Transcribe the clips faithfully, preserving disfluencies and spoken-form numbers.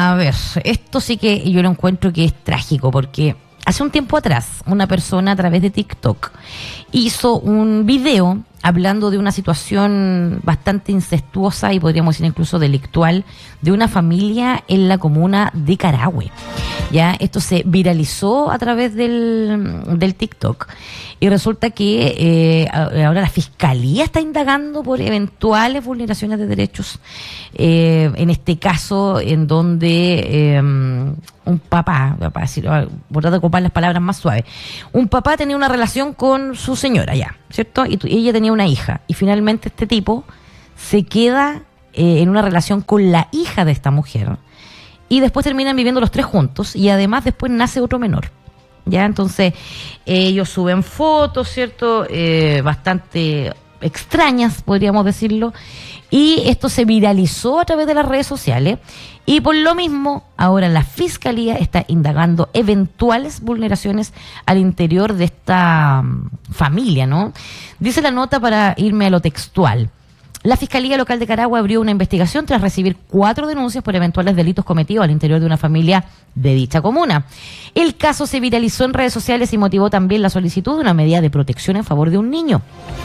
A ver, esto sí que yo lo encuentro que es trágico, porque hace un tiempo atrás una persona a través de TikTok hizo un video hablando de una situación bastante incestuosa y podríamos decir incluso delictual de una familia en la comuna de Carahue. Ya, esto se viralizó a través del, del TikTok y resulta que eh, ahora la fiscalía está indagando por eventuales vulneraciones de derechos, eh, en este caso en donde eh, un papá, para decirlo, por tratar de ocupar las palabras más suaves, un papá tenía una relación con su señora ya, ¿cierto? Y tu, ella tenía una hija y finalmente este tipo se queda eh, en una relación con la hija de esta mujer. Y después terminan viviendo los tres juntos y además después nace otro menor. Ya, entonces ellos suben fotos, ¿cierto? Eh, bastante extrañas, podríamos decirlo. Y esto se viralizó a través de las redes sociales. Y por lo mismo, ahora la Fiscalía está indagando eventuales vulneraciones al interior de esta um, familia, ¿no? Dice la nota, para irme a lo textual: la Fiscalía Local de Carahue abrió una investigación tras recibir cuatro denuncias por eventuales delitos cometidos al interior de una familia de dicha comuna. El caso se viralizó en redes sociales y motivó también la solicitud de una medida de protección en favor de un niño.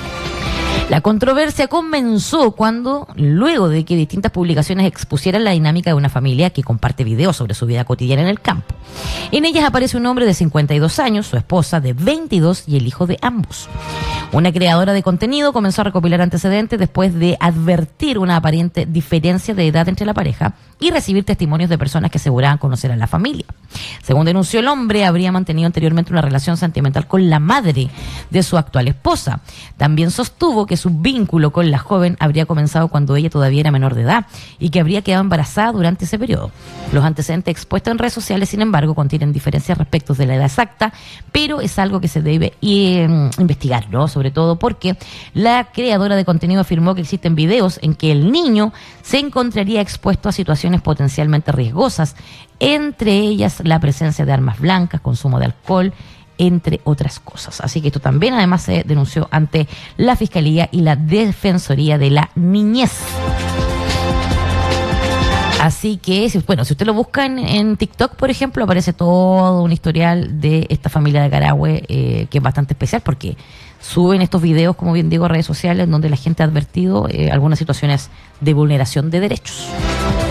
La controversia comenzó cuando, luego de que distintas publicaciones expusieran la dinámica de una familia que comparte videos sobre su vida cotidiana en el campo. En ellas aparece un hombre de cincuenta y dos años, su esposa de veintidós y el hijo de ambos. Una creadora de contenido comenzó a recopilar antecedentes después de advertir una aparente diferencia de edad entre la pareja y recibir testimonios de personas que aseguraban conocer a la familia. Según denunció el hombre, habría mantenido anteriormente una relación sentimental con la madre de su actual esposa. También sostuvo que su vínculo con la joven habría comenzado cuando ella todavía era menor de edad y que habría quedado embarazada durante ese periodo. Los antecedentes expuestos en redes sociales, sin embargo, contienen diferencias respecto de la edad exacta, pero es algo que se debe eh, investigar, ¿no? Sobre todo porque la creadora de contenido afirmó que existen videos en que el niño se encontraría expuesto a situaciones potencialmente riesgosas, entre ellas la presencia de armas blancas, consumo de alcohol, entre otras cosas. Así que esto también además se denunció ante la Fiscalía y la Defensoría de la Niñez. Así que, bueno, si usted lo busca en, en TikTok, por ejemplo, aparece todo un historial de esta familia de Carahue, eh, que es bastante especial porque suben estos videos, como bien digo, a redes sociales, donde la gente ha advertido eh, algunas situaciones de vulneración de derechos.